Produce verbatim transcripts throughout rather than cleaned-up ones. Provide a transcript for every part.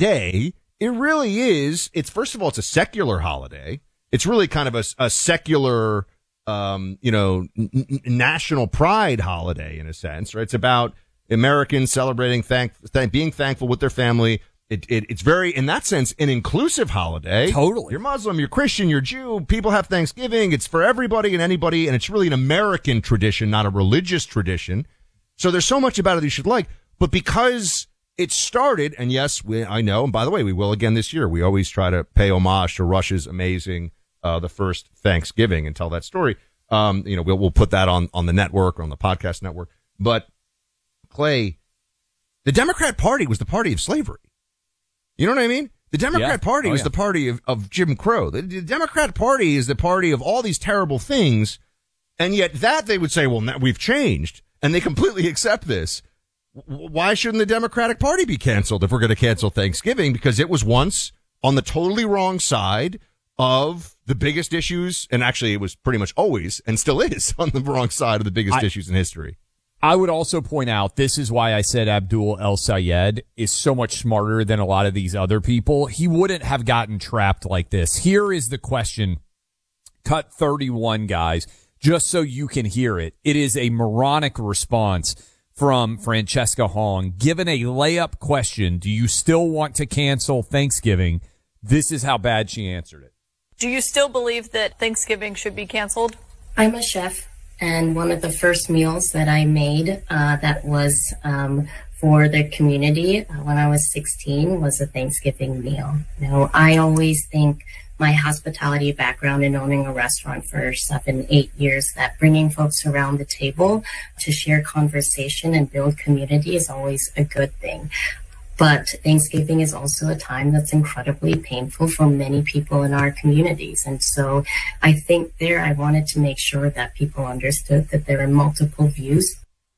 day, it really is. It's first of all, it's a secular holiday. It's really kind of a, a secular, um, you know, n- n- national pride holiday in a sense, right? It's about Americans celebrating, thank, thank being thankful with their family. It, it, it's very, in that sense, an inclusive holiday. Totally. You're Muslim, you're Christian, you're Jew. People have Thanksgiving. It's for everybody and anybody, and it's really an American tradition, not a religious tradition. So there's so much about it you should like. But because it started, and yes, we, I know, and by the way, we will again this year. We always try to pay homage to Rush's amazing, uh, the first Thanksgiving and tell that story. Um, you know, we'll, we'll put that on, on the network, on the podcast network. But Clay, the Democrat Party was the party of slavery. You know what I mean? The Democrat yeah. Party oh, was yeah. the party of, of Jim Crow. The, the Democrat Party is the party of all these terrible things. And yet that they would say, well, now we've changed. And they completely accept this. W- why shouldn't the Democratic Party be canceled if we're going to cancel Thanksgiving? Because it was once on the totally wrong side of the biggest issues. And actually, it was pretty much always and still is on the wrong side of the biggest I- issues in history. I would also point out, this is why I said Abdul El-Sayed is so much smarter than a lot of these other people. He wouldn't have gotten trapped like this. Here is the question. Cut thirty-one, guys, just so you can hear it. It is a moronic response from Francesca Hong. Given a layup question, do you still want to cancel Thanksgiving? This is how bad she answered it. Do you still believe that Thanksgiving should be canceled? I'm a chef. And one of the first meals that I made uh, that was um, for the community uh, when I was sixteen was a Thanksgiving meal. You know, I always think my hospitality background in owning a restaurant for seven, eight years, that bringing folks around the table to share conversation and build community is always a good thing. But Thanksgiving is also a time that's incredibly painful for many people in our communities. And so I think there I wanted to make sure that people understood that there are multiple views.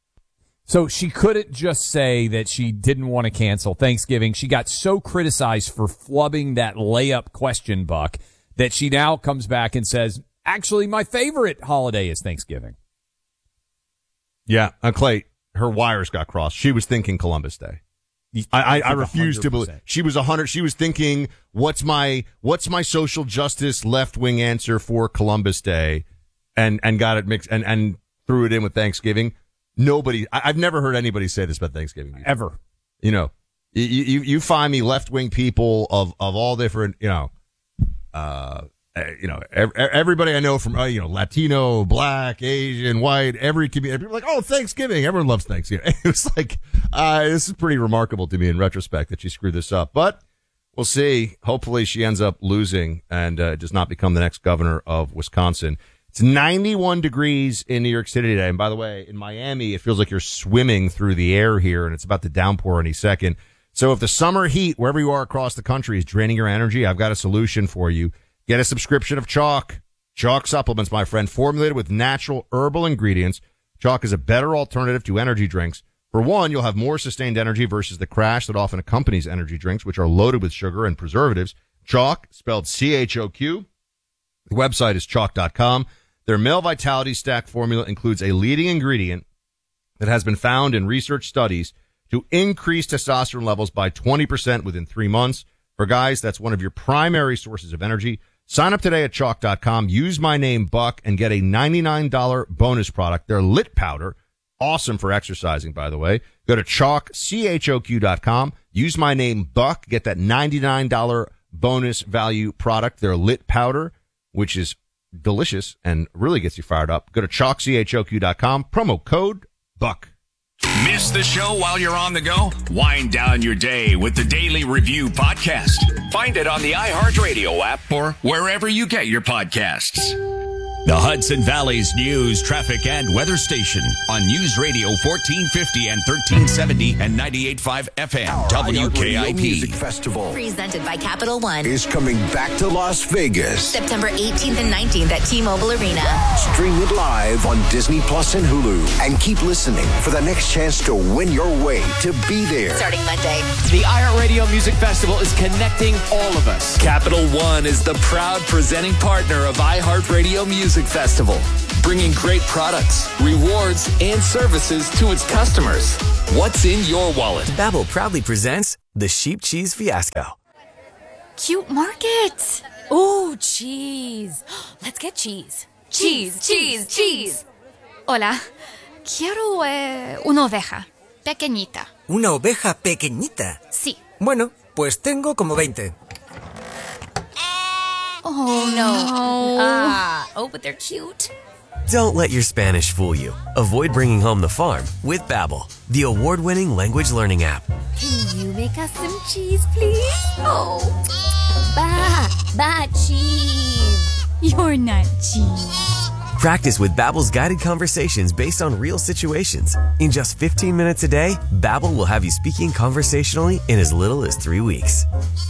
So she couldn't just say that she didn't want to cancel Thanksgiving. She got so criticized for flubbing that layup question, Buck, that she now comes back and says, actually, my favorite holiday is Thanksgiving. Yeah, uh, Clay, her wires got crossed. She was thinking Columbus Day. I, I, I refuse to believe she was a hundred. She was thinking, what's my, what's my social justice left wing answer for Columbus Day, and, and got it mixed and, and threw it in with Thanksgiving. Nobody, I, I've never heard anybody say this about Thanksgiving ever. You know, you, you, you find me left wing people of, of all different, you know, uh, you know, everybody I know from, uh, you know, Latino, Black, Asian, white, every community, people are like, oh, Thanksgiving. Everyone loves Thanksgiving. It was like, uh, this is pretty remarkable to me in retrospect that she screwed this up, but we'll see. Hopefully she ends up losing and, uh, does not become the next governor of Wisconsin. It's ninety-one degrees in New York City today. And by the way, in Miami, it feels like you're swimming through the air here and it's about to downpour any second. So if the summer heat, wherever you are across the country, is draining your energy, I've got a solution for you. Get a subscription of Chalk. Chalk supplements, my friend, formulated with natural herbal ingredients. Chalk is a better alternative to energy drinks. For one, you'll have more sustained energy versus the crash that often accompanies energy drinks, which are loaded with sugar and preservatives. Chalk, spelled C H O Q. The website is chalk dot com. Their Male Vitality Stack formula includes a leading ingredient that has been found in research studies to increase testosterone levels by twenty percent within three months. For guys, that's one of your primary sources of energy. Sign up today at chalk dot com. Use my name, Buck, and get a ninety-nine dollars bonus product. Their Lit Powder. Awesome for exercising, by the way. Go to chalk, C H O Q dot com. Use my name, Buck. Get that ninety-nine dollars bonus value product. Their Lit Powder, which is delicious and really gets you fired up. Go to chalk, C H O Q dot com. Promo code Buck. Miss the show while you're on the go? Wind down your day with the Daily Review Podcast. Find it on the iHeartRadio app or wherever you get your podcasts. The Hudson Valley's news, traffic, and weather station on News Radio fourteen fifty and thirteen seventy and ninety-eight point five F M, W K I P. Music Festival presented by Capital One is coming back to Las Vegas. September eighteenth and nineteenth at T-Mobile Arena. Stream it live on Disney Plus and Hulu. And keep listening for the next chance to win your way to be there. Starting Monday. The iHeartRadio Music Festival is connecting all of us. Capital One is the proud presenting partner of iHeartRadio Music Festival, bringing great products, rewards, and services to its customers. What's in your wallet? Babbel proudly presents the sheep cheese fiasco. Cute market. Oh, cheese. Let's get cheese. Cheese, cheese, cheese. Hola. Quiero eh, una oveja. Pequeñita. ¿Una oveja pequeñita? Sí. Bueno, pues tengo como veinte. Oh, no. Ah, oh, but they're cute. Don't let your Spanish fool you. Avoid bringing home the farm with Babbel, the award-winning language learning app. Can you make us some cheese, please? Oh. Ba, ba, cheese. You're not cheese. Practice with Babbel's guided conversations based on real situations. In just fifteen minutes a day, Babbel will have you speaking conversationally in as little as three weeks.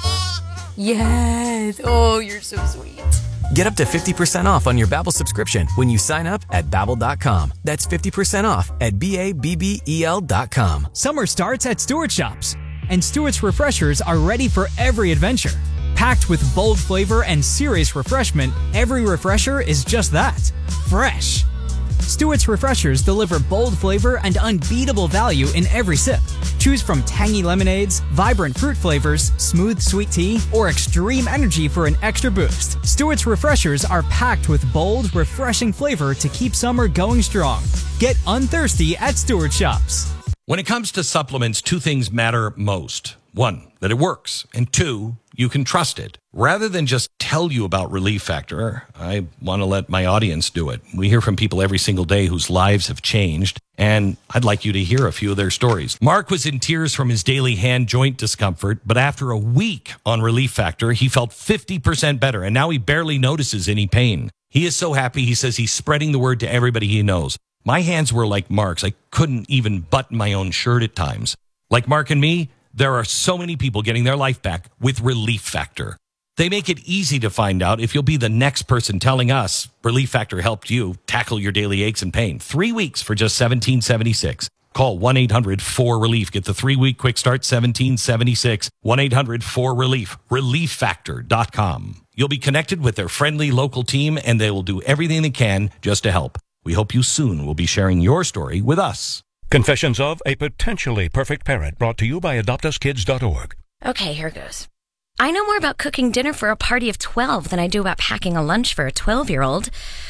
Yes. Oh, you're so sweet. Get up to fifty percent off on your Babbel subscription when you sign up at Babbel dot com. That's fifty percent off at B A B B E L dot com. Summer starts at Stewart Shops, and Stewart's Refreshers are ready for every adventure. Packed with bold flavor and serious refreshment, every refresher is just that, fresh. Stewart's Refreshers deliver bold flavor and unbeatable value in every sip. Choose from tangy lemonades, vibrant fruit flavors, smooth sweet tea, or extreme energy for an extra boost. Stewart's Refreshers are packed with bold, refreshing flavor to keep summer going strong. Get unthirsty at Stewart Shops. When it comes to supplements, two things matter most. One, that it works, and two, you can trust it. Rather than just tell you about Relief Factor, I want to let my audience do it. We hear from people every single day whose lives have changed, and I'd like you to hear a few of their stories. Mark was in tears from his daily hand joint discomfort, but after a week on Relief Factor, he felt fifty percent better, and now he barely notices any pain. He is so happy, he says he's spreading the word to everybody he knows. My hands were like Mark's. I couldn't even button my own shirt at times. Like Mark and me, there are so many people getting their life back with Relief Factor. They make it easy to find out if you'll be the next person telling us Relief Factor helped you tackle your daily aches and pain. Three weeks for just seventeen seventy-six. Call one eight hundred four relief. Get the three-week quick start, seventeen seventy-six. one eight hundred four relief. relief factor dot com. You'll be connected with their friendly local team, and they will do everything they can just to help. We hope you soon will be sharing your story with us. Confessions of a Potentially Perfect Parent, brought to you by adopt us kids dot org. Okay, here goes. I know more about cooking dinner for a party of twelve than I do about packing a lunch for a twelve-year-old.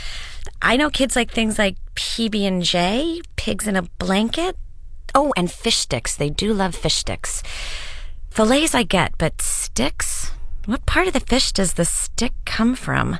I know kids like things like P B and J, pigs in a blanket. Oh, and fish sticks. They do love fish sticks. Fillets I get, but sticks? What part of the fish does the stick come from?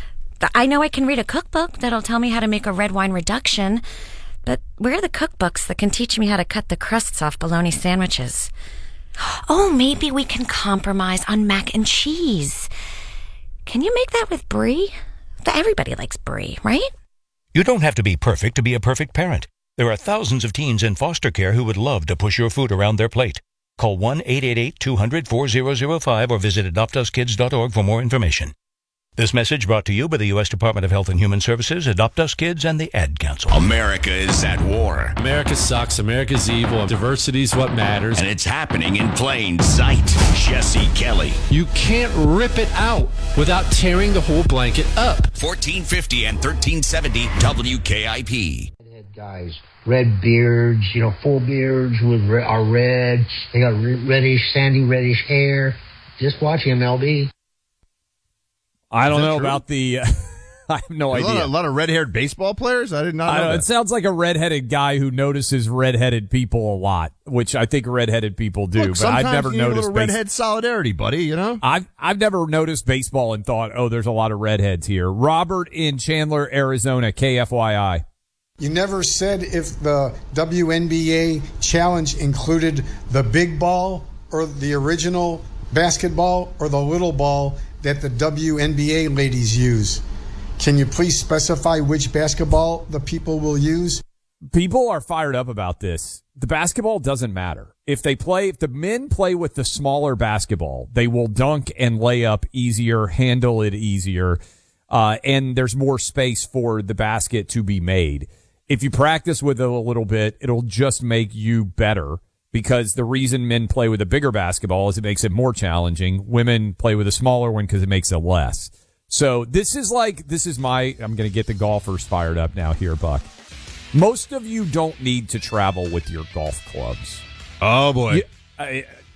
I know I can read a cookbook that'll tell me how to make a red wine reduction, but where are the cookbooks that can teach me how to cut the crusts off bologna sandwiches? Oh, maybe we can compromise on mac and cheese. Can you make that with brie? Everybody likes brie, right? You don't have to be perfect to be a perfect parent. There are thousands of teens in foster care who would love to push your food around their plate. Call one eight eight eight two hundred four thousand five or visit adopt us kids dot org for more information. This message brought to you by the U S Department of Health and Human Services, Adopt Us Kids, and the Ad Council. America is at war. America sucks. America's evil. Diversity is what matters. And it's happening in plain sight. Jesse Kelly. You can't rip it out without tearing the whole blanket up. fourteen fifty and thirteen seventy W K I P. Guys, red beards, you know, full beards with re- are red. They got re- reddish, sandy reddish hair. Just watch M L B. I don't know true? about the. Uh, I have no There's idea. A lot, of, a lot of red-haired baseball players. I did not know. I know that. It sounds like a redheaded guy who notices redheaded people a lot, which I think redheaded people do. Look, but I've never you need noticed a little redhead solidarity, buddy. You know, I've I've never noticed baseball and thought, oh, there's a lot of redheads here. Robert in Chandler, Arizona, K F Y I. You never said if the W N B A challenge included the big ball or the original basketball or the little ball that the W N B A ladies use. Can you please specify which basketball the people will use? People are fired up about this. The basketball doesn't matter. If they play, if the men play with the smaller basketball, they will dunk and lay up easier, handle it easier, uh, and there's more space for the basket to be made. If you practice with it a little bit, it'll just make you better. Because the reason men play with a bigger basketball is it makes it more challenging. Women play with a smaller one because it makes it less. So this is like, this is my, I'm going to get the golfers fired up now here, Buck. Most of you don't need to travel with your golf clubs. Oh, boy. You, I,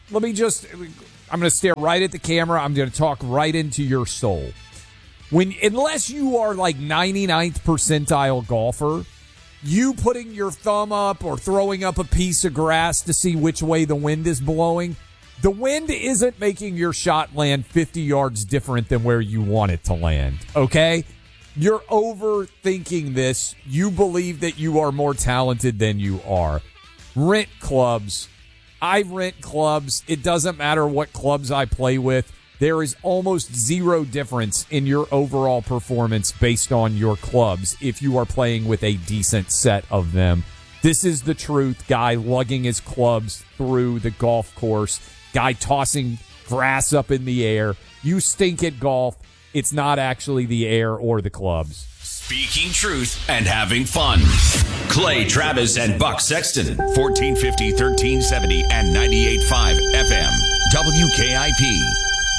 let me just, I'm going to stare right at the camera. I'm going to talk right into your soul. When, unless you are like ninety-ninth percentile golfer, you putting your thumb up or throwing up a piece of grass to see which way the wind is blowing, the wind isn't making your shot land fifty yards different than where you want it to land, okay? You're overthinking this. You believe that you are more talented than you are. Rent clubs. I rent clubs. It doesn't matter what clubs I play with. There is almost zero difference in your overall performance based on your clubs if you are playing with a decent set of them. This is the truth. Guy lugging his clubs through the golf course. Guy tossing grass up in the air. You stink at golf. It's not actually the air or the clubs. Speaking truth and having fun. Clay Travis and Buck Sexton, fourteen fifty, thirteen seventy, and ninety-eight point five F M. W K I P.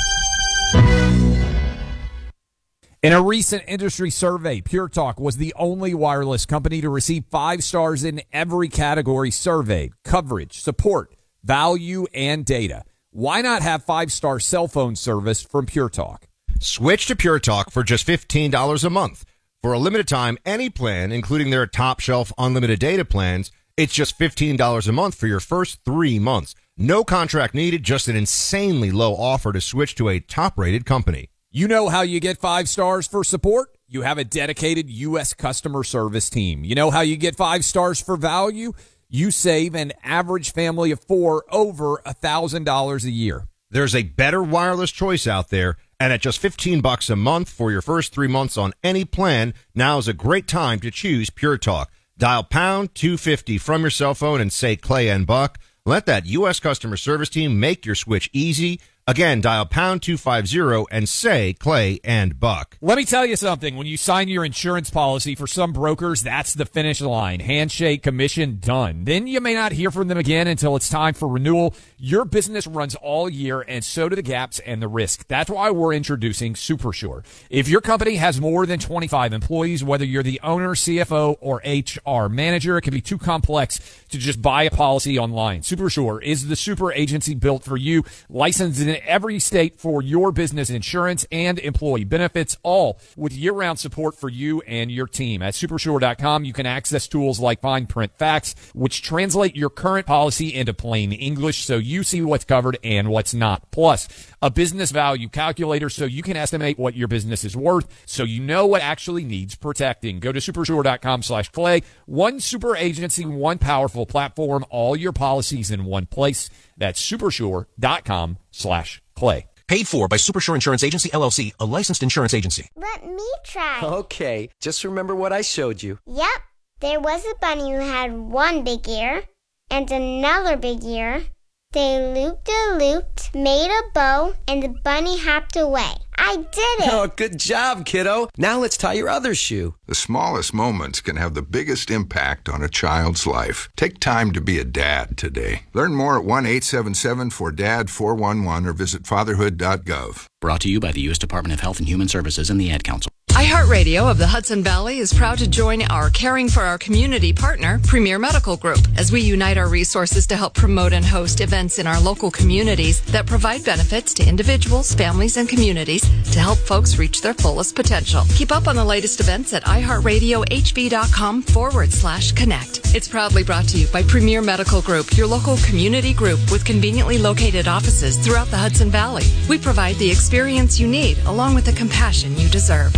In a recent industry survey, Pure Talk was the only wireless company to receive five stars in every category surveyed: coverage, support, value, and data. Why not have five-star cell phone service from Pure Talk? Switch to Pure Talk for just fifteen dollars a month. For a limited time, any plan, including their top shelf unlimited data plans, it's just fifteen dollars a month for your first three months. No contract needed, just an insanely low offer to switch to a top-rated company. You know how you get five stars for support? You have a dedicated U S customer service team. You know how you get five stars for value? You save an average family of four over one thousand dollars a year. There's a better wireless choice out there, and at just fifteen bucks a month for your first three months on any plan, now is a great time to choose Pure Talk. Dial pound two fifty from your cell phone and say Clay and Buck. Let that U S customer service team make your switch easy. Again, dial pound two fifty and say Clay and Buck. Let me tell you something. When you sign your insurance policy, for some brokers, that's the finish line. Handshake, commission, done. Then you may not hear from them again until it's time for renewal. Your business runs all year, and so do the gaps and the risk. That's why we're introducing SuperSure. If your company has more than twenty-five employees, whether you're the owner, C F O, or H R manager, it can be too complex to just buy a policy online. SuperSure is the super agency built for you, licensed in every state for your business insurance and employee benefits, all with year-round support for you and your team. At supersure dot com, you can access tools like Fine Print Facts, which translate your current policy into plain English so you see what's covered and what's not. Plus, a business value calculator so you can estimate what your business is worth so you know what actually needs protecting. Go to supersure dot com slash clay. One super agency, one powerful platform, all your policies in one place. That's supersure dot com slash clay. Paid for by Supersure Insurance Agency, L L C, a licensed insurance agency. Let me try. Okay, just remember what I showed you. Yep. There was a bunny who had one big ear and another big ear. They looped-a-looped, made a bow, and the bunny hopped away. I did it! Oh, good job, kiddo. Now let's tie your other shoe. The smallest moments can have the biggest impact on a child's life. Take time to be a dad today. Learn more at one eight seven seven four D A D four one one or visit fatherhood dot gov. Brought to you by the U S Department of Health and Human Services and the Ad Council. iHeartRadio of the Hudson Valley is proud to join our Caring for Our Community partner, Premier Medical Group, as we unite our resources to help promote and host events in our local communities that provide benefits to individuals, families, and communities to help folks reach their fullest potential. Keep up on the latest events at iHeartRadioHB.com forward slash connect. It's proudly brought to you by Premier Medical Group, your local community group with conveniently located offices throughout the Hudson Valley. We provide the experience you need along with the compassion you deserve.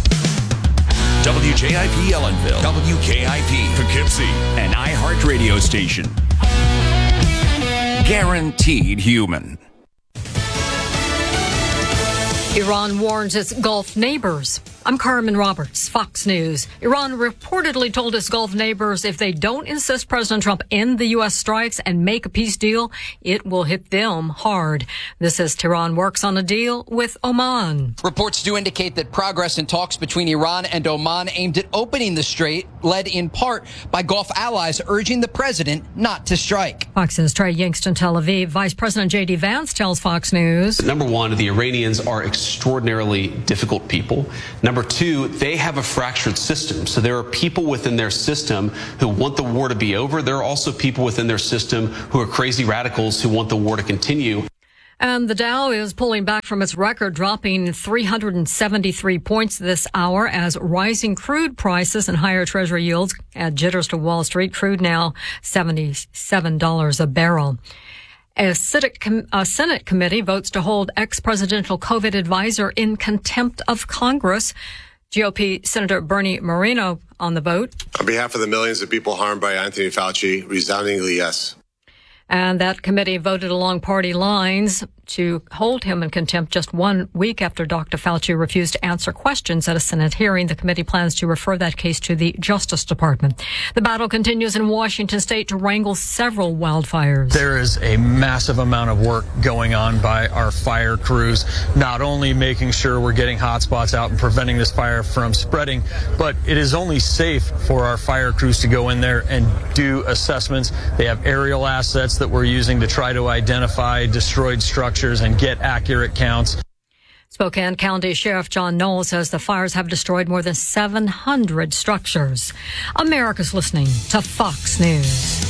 W J I P Ellenville, W K I P Poughkeepsie, an iHeart radio station. Guaranteed human. Iran warns its Gulf neighbors. I'm Carmen Roberts, Fox News. Iran reportedly told its Gulf neighbors if they don't insist President Trump end the U S strikes and make a peace deal, it will hit them hard. This as Tehran works on a deal with Oman. Reports do indicate that progress in talks between Iran and Oman aimed at opening the strait, led in part by Gulf allies urging the president not to strike. Fox's Trey Yingst, Tel Aviv. Vice President J D Vance tells Fox News. Number one, the Iranians are extraordinarily difficult people. Number two, they have a fractured system. So there are people within their system who want the war to be over. There are also people within their system who are crazy radicals who want the war to continue. And the Dow is pulling back from its record, dropping three hundred seventy-three points this hour as rising crude prices and higher Treasury yields add jitters to Wall Street. Crude now seventy-seven dollars a barrel. A Senate, com- a Senate committee votes to hold ex-presidential COVID advisor in contempt of Congress. G O P Senator Bernie Moreno on the vote. On behalf of the millions of people harmed by Anthony Fauci, resoundingly yes. And that committee voted along party lines to hold him in contempt just one week after Doctor Fauci refused to answer questions at a Senate hearing. The committee plans to refer that case to the Justice Department. The battle continues in Washington state to wrangle several wildfires. There is a massive amount of work going on by our fire crews, not only making sure we're getting hot spots out and preventing this fire from spreading, but it is only safe for our fire crews to go in there and do assessments. They have aerial assets that we're using to try to identify destroyed structures and get accurate counts. Spokane County Sheriff John Knoll says the fires have destroyed more than seven hundred structures. America's listening to Fox News.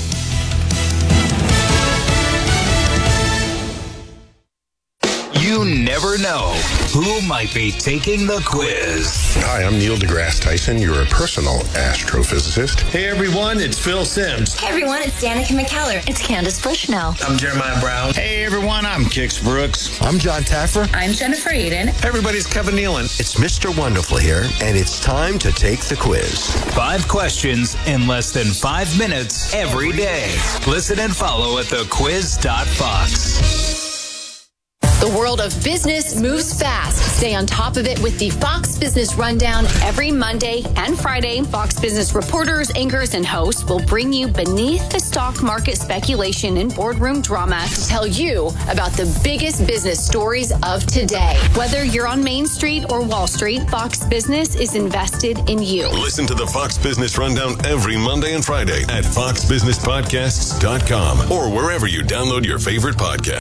You never know who might be taking the quiz. Hi, I'm Neil deGrasse Tyson, your personal astrophysicist. Hey everyone, it's Phil Sims. Hey everyone, it's Danica McKellar. It's Candace Bushnell. I'm Jeremiah Brown. Hey everyone, I'm Kix Brooks. I'm John Taffer. I'm Jennifer Eden. Hey everybody, it's Kevin Nealon. It's Mister Wonderful here, and it's time to take the quiz. Five questions in less than five minutes every day. Listen and follow at the quiz dot fox. The world of business moves fast. Stay on top of it with the Fox Business Rundown every Monday and Friday. Fox Business reporters, anchors, and hosts will bring you beneath the stock market speculation and boardroom drama to tell you about the biggest business stories of today. Whether you're on Main Street or Wall Street, Fox Business is invested in you. Listen to the Fox Business Rundown every Monday and Friday at fox business podcasts dot com or wherever you download your favorite podcast.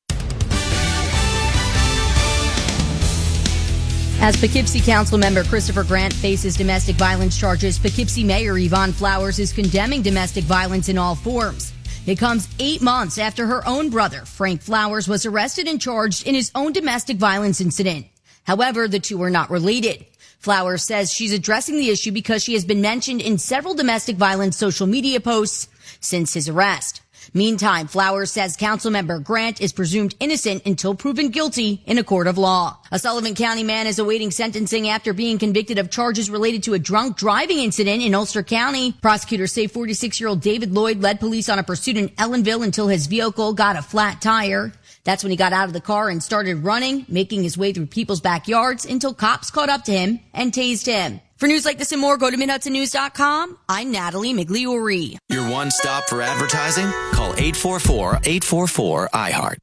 As Poughkeepsie Council member Christopher Grant faces domestic violence charges, Poughkeepsie Mayor Yvonne Flowers is condemning domestic violence in all forms. It comes eight months after her own brother, Frank Flowers, was arrested and charged in his own domestic violence incident. However, the two are not related. Flowers says she's addressing the issue because she has been mentioned in several domestic violence social media posts since his arrest. Meantime, Flowers says Councilmember Grant is presumed innocent until proven guilty in a court of law. A Sullivan County man is awaiting sentencing after being convicted of charges related to a drunk driving incident in Ulster County. Prosecutors say forty-six-year-old David Lloyd led police on a pursuit in Ellenville until his vehicle got a flat tire. That's when he got out of the car and started running, making his way through people's backyards until cops caught up to him and tased him. For news like this and more, go to mid hudson news dot com. I'm Natalie Migliore. Your one stop for advertising? Call eight four four, eight four four, I heart.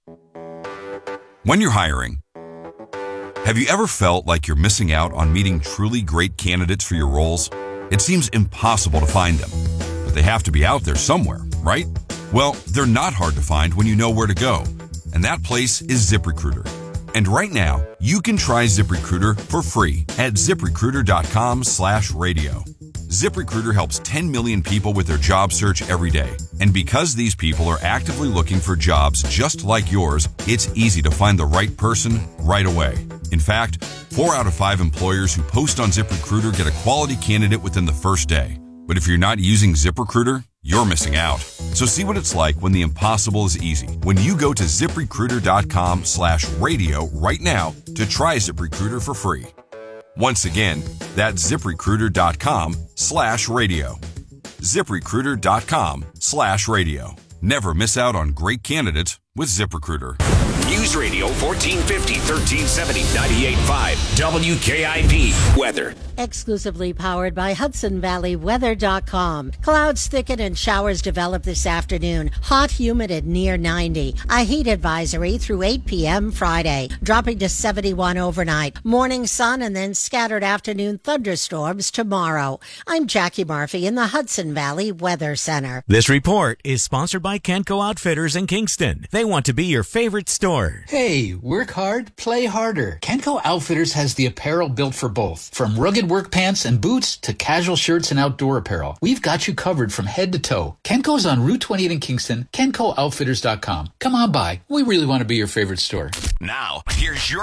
When you're hiring, have you ever felt like you're missing out on meeting truly great candidates for your roles? It seems impossible to find them, but they have to be out there somewhere, right? Well, they're not hard to find when you know where to go, and that place is ZipRecruiter. And right now, you can try ZipRecruiter for free at ZipRecruiter.com slash radio. ZipRecruiter helps ten million people with their job search every day. And because these people are actively looking for jobs just like yours, it's easy to find the right person right away. In fact, four out of five employers who post on ZipRecruiter get a quality candidate within the first day. But if you're not using ZipRecruiter, you're missing out. So see what it's like when the impossible is easy. When you go to ZipRecruiter.com slash radio right now to try ZipRecruiter for free. Once again, that's ZipRecruiter.com slash radio. ZipRecruiter.com slash radio. Never miss out on great candidates with ZipRecruiter. News Radio fourteen fifty, thirteen seventy, ninety-eight point five W K I P Weather. Exclusively powered by Hudson Valley Weather dot com. Clouds thicken and showers develop this afternoon. Hot, humid at near ninety. A heat advisory through eight p.m. Friday, dropping to seventy-one overnight. Morning sun and then scattered afternoon thunderstorms tomorrow. I'm Jackie Murphy in the Hudson Valley Weather Center. This report is sponsored by Kenco Outfitters in Kingston. They want to be your favorite store. hard. Hey, work hard, play harder. Kenco Outfitters has the apparel built for both. From rugged work pants and boots to casual shirts and outdoor apparel, we've got you covered from head to toe. Kenco's on Route twenty-eight in Kingston, kenco outfitters dot com. Come on by. We really want to be your favorite store. Now, here's your